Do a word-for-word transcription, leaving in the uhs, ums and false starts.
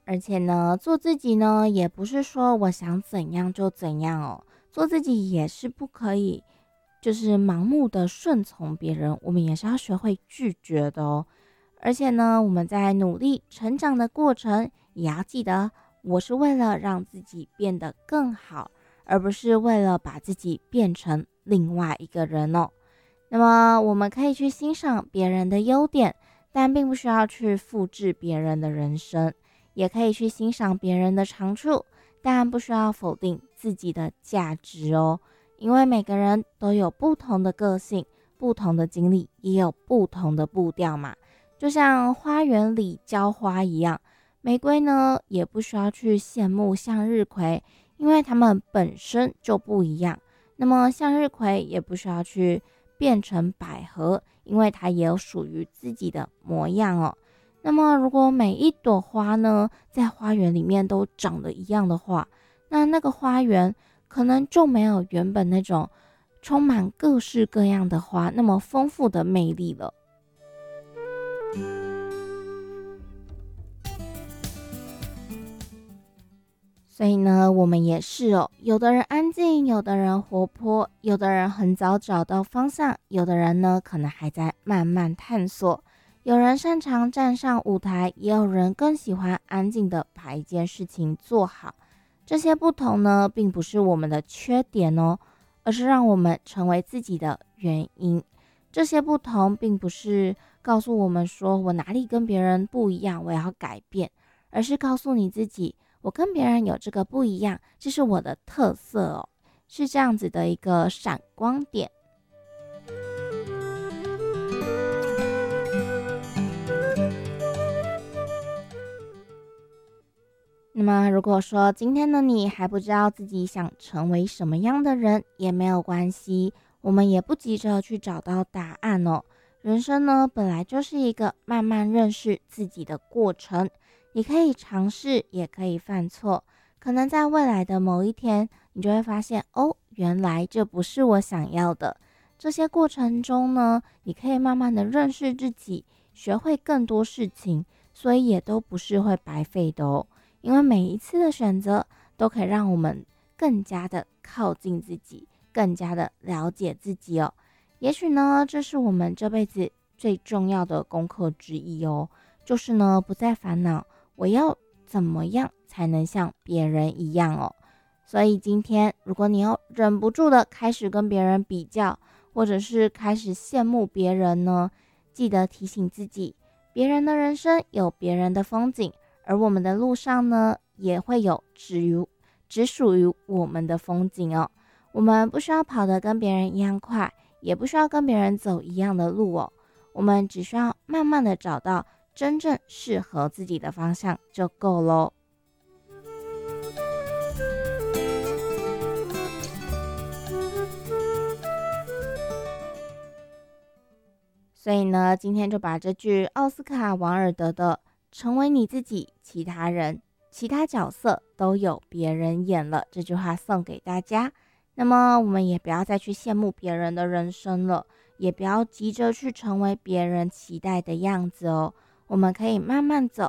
而且呢，做自己呢，也不是说我想怎样就怎样哦。做自己也是不可以，就是盲目的顺从别人，我们也是要学会拒绝的哦。而且呢，我们在努力成长的过程，也要记得，我是为了让自己变得更好，而不是为了把自己变成另外一个人哦。那么，我们可以去欣赏别人的优点，但并不需要去复制别人的人生。也可以去欣赏别人的长处，但不需要否定自己的价值哦。因为每个人都有不同的个性、不同的经历，也有不同的步调嘛。就像花园里浇花一样，玫瑰呢也不需要去羡慕向日葵，因为它们本身就不一样。那么向日葵也不需要去变成百合，因为它也有属于自己的模样哦。那么，如果每一朵花呢，在花园里面都长得一样的话，那那个花园可能就没有原本那种充满各式各样的花那么丰富的魅力了。所以呢，我们也是哦，有的人安静，有的人活泼，有的人很早找到方向，有的人呢，可能还在慢慢探索。有人擅长站上舞台，也有人更喜欢安静的把一件事情做好。这些不同呢，并不是我们的缺点哦，而是让我们成为自己的原因。这些不同，并不是告诉我们说我哪里跟别人不一样，我要改变，而是告诉你自己，我跟别人有这个不一样，这是我的特色哦，是这样子的一个闪光点。那么如果说今天的你还不知道自己想成为什么样的人，也没有关系，我们也不急着去找到答案哦。人生呢，本来就是一个慢慢认识自己的过程，你可以尝试，也可以犯错，可能在未来的某一天，你就会发现，哦，原来这不是我想要的。这些过程中呢，你可以慢慢的认识自己，学会更多事情，所以也都不是会白费的哦。因为每一次的选择都可以让我们更加的靠近自己，更加的了解自己哦。也许呢，这是我们这辈子最重要的功课之一哦，就是呢，不再烦恼我要怎么样才能像别人一样哦。所以今天，如果你要忍不住的开始跟别人比较，或者是开始羡慕别人呢，记得提醒自己，别人的人生有别人的风景。而我们的路上呢，也会有只于只属于我们的风景哦。我们不需要跑得跟别人一样快，也不需要跟别人走一样的路哦。我们只需要慢慢的找到真正适合自己的方向就够咯。所以呢，今天就把这句奥斯卡·王尔德的成为你自己，其他人、其他角色都有别人演了这句话送给大家。那么我们也不要再去羡慕别人的人生了，也不要急着去成为别人期待的样子哦。我们可以慢慢走，